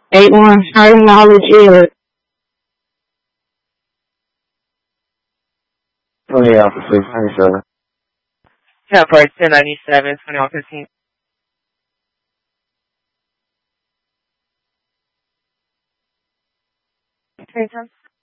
8-1, starting knowledge is. Oh yeah, officer, 27. 10-4, 1097, 2115. Okay,